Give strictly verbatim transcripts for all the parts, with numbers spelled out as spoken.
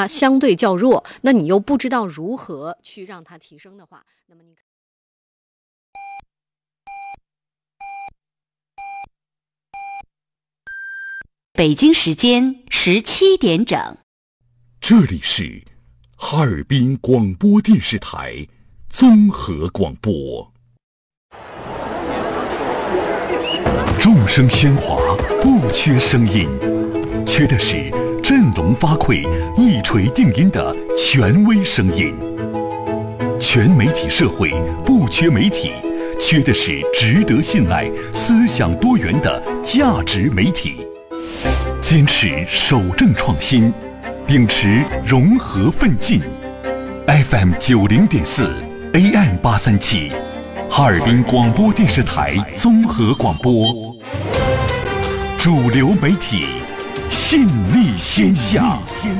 它相对较弱，那你又不知道如何去让它提升的话，那么你北京时间十七点整， 这里是哈尔滨广播电视台综合广播。众声喧哗，不缺声音，缺的是振聋发聩、一锤定音的权威声音。全媒体社会不缺媒体，缺的是值得信赖、思想多元的价值媒体。坚持守正创新，秉持融合奋进。F M 九零点四 A M 八三七，哈尔滨广播电视台综合广播。主流媒体，信力天下。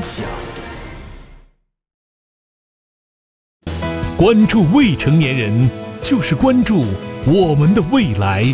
关注未成年人，就是关注我们的未来。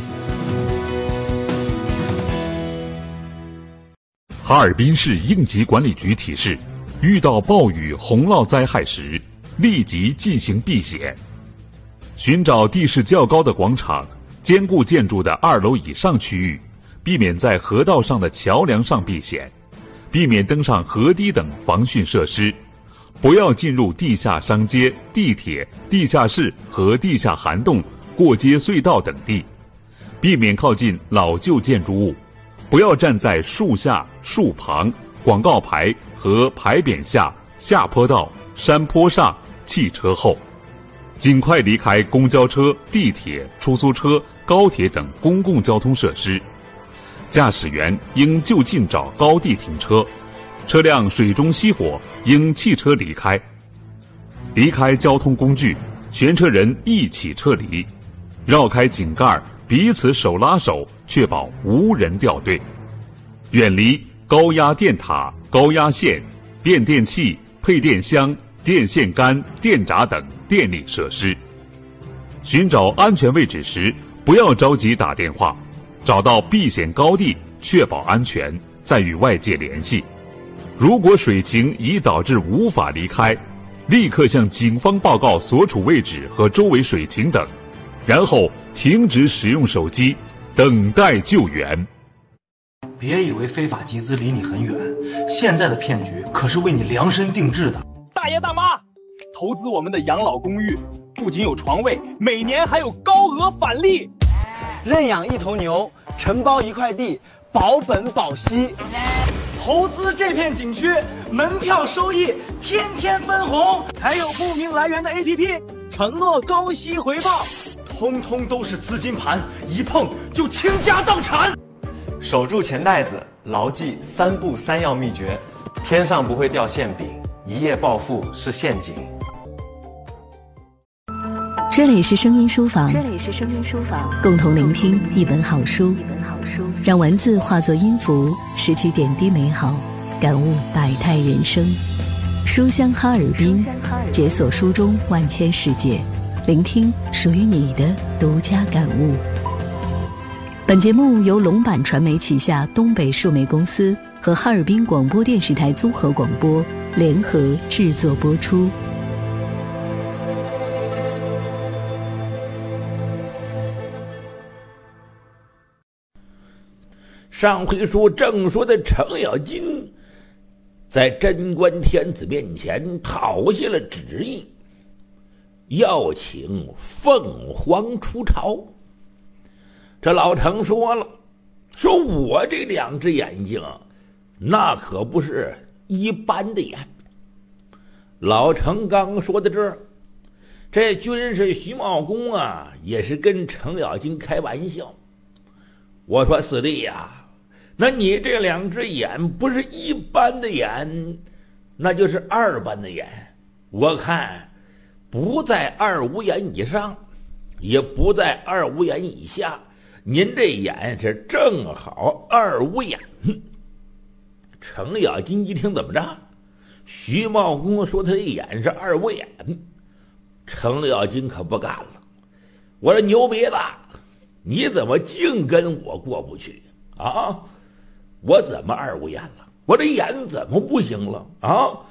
哈尔滨市应急管理局提示：遇到暴雨、洪涝灾害时，立即进行避险。寻找地势较高的广场、坚固建筑的二楼以上区域，避免在河道上的桥梁上避险，避免登上河堤等防汛设施，不要进入地下商街、地铁、地下室和地下涵洞、过街隧道等地，避免靠近老旧建筑物，不要站在树下、树旁、广告牌和牌匾下、下坡道、山坡上、汽车后，尽快离开公交车、地铁、出租车、高铁等公共交通设施。驾驶员应就近找高地停车，车辆水中熄火应弃车离开。离开交通工具，全车人一起撤离，绕开井盖，彼此手拉手，确保无人掉队。远离高压电塔、高压线、变电器、配电箱、电线杆、电闸等电力设施。寻找安全位置时，不要着急打电话，找到避险高地，确保安全，再与外界联系。如果水情已导致无法离开，立刻向警方报告所处位置和周围水情等，然后停止使用手机，等待救援。 别以为非法集资离你很远，现在的骗局可是为你量身定制的。 大爷大妈，投资我们的养老公寓，不仅有床位，每年还有高额返利。 认养一头牛，承包一块地，保本保息。 投资这片景区，门票收益天天分红，还有不明来源的 A P P， 承诺高息回报，通通都是资金盘，一碰就倾家荡产。 守住钱袋子，牢记三不三要秘诀：天上不会掉馅饼，一夜暴富是陷阱。 这里是声音书房， 这里是声音书房， 共同聆听一本好书， 一本好书， 让文字化作音符，拾起点滴美好，感悟百态人生。书香哈尔滨，解锁书中万千世界，聆听属于你的独家感悟。本节目由龙版传媒旗下东北数媒公司和哈尔滨广播电视台综合广播联合制作播出。 上回书正说的程咬金在贞观天子面前讨下了旨意，要请凤凰出朝。这老程说了，说我这两只眼睛那可不是一般的眼。老程刚说到这儿，这军师徐茂公啊也是跟程咬金开玩笑。我说四弟呀，那你这两只眼不是一般的眼，那就是二般的眼。我看不在二五眼以上，也不在二五眼以下，您这眼是正好二五眼。程咬金一听，怎么着？徐茂公说他的眼是二五眼，程咬金可不干了。我说牛鼻子，你怎么净跟我过不去啊？我怎么二五眼了？我这眼怎么不行了啊？